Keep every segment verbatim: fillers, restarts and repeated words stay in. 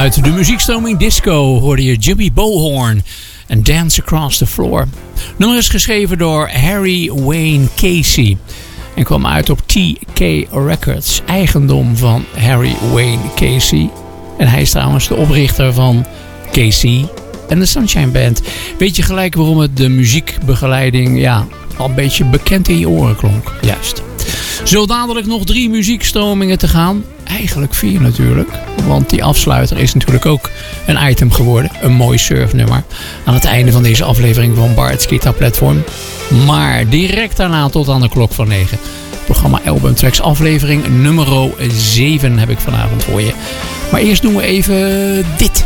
Uit de muziekstroming disco hoorde je Jimmy Bohorn en Dance Across the Floor. Het nummer is geschreven door Harry Wayne Casey en kwam uit op T K Records, eigendom van Harry Wayne Casey. En hij is trouwens de oprichter van Casey en de Sunshine Band. Weet je gelijk waarom het de muziekbegeleiding ja, al een beetje bekend in je oren klonk? Juist. Zo dadelijk nog drie muziekstromingen te gaan. Eigenlijk vier natuurlijk. Want die afsluiter is natuurlijk ook een item geworden. Een mooi surfnummer. Aan het einde van deze aflevering van Bart's Guitar Platform. Maar direct daarna tot aan de klok van negen. Programma Album Tracks aflevering nummer zeven heb ik vanavond voor je. Maar eerst doen we even dit.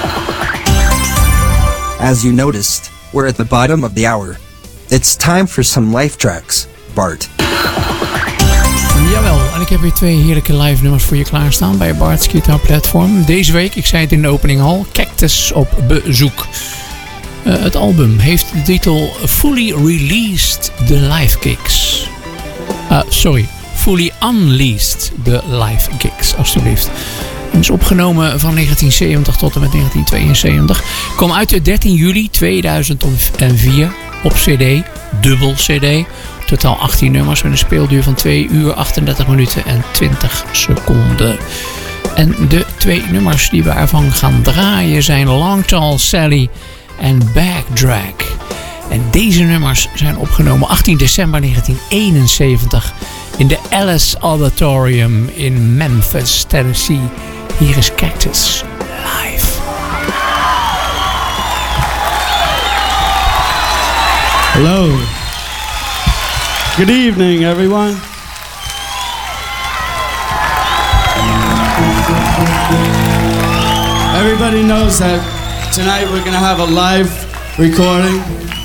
As you noticed, we're at the bottom of the hour. It's time for some life tracks, Bart. Jawel, en ik heb weer twee heerlijke live nummers voor je klaarstaan bij Bart's Guitar Platform. Deze week, ik zei het in de opening al, Cactus op bezoek. Uh, het album heeft de titel Fully Released The Live Kicks. Uh, sorry, Fully Unleashed The Live Kicks, alstublieft. Het is opgenomen van negentien zeventig tot en met negentien tweeënzeventig. Kwam uit dertien juli tweeduizend vier op cd, dubbel cd. Totaal achttien nummers met een speelduur van twee uur, achtendertig minuten en twintig seconden. En de twee nummers die we ervan gaan draaien zijn Long Tall Sally en Backdrag. En deze nummers zijn opgenomen achttien december negentien eenenzeventig in de Alice Auditorium in Memphis, Tennessee. Hier is Cactus live. Hello. Good evening, everyone. Everybody knows that tonight we're going to have a live recording.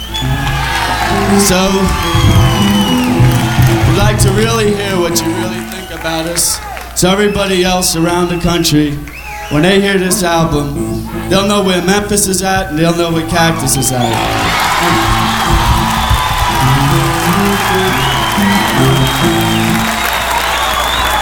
So, we'd like to really hear what you really think about us. So everybody else around the country, when they hear this album, they'll know where Memphis is at and they'll know where Cactus is at.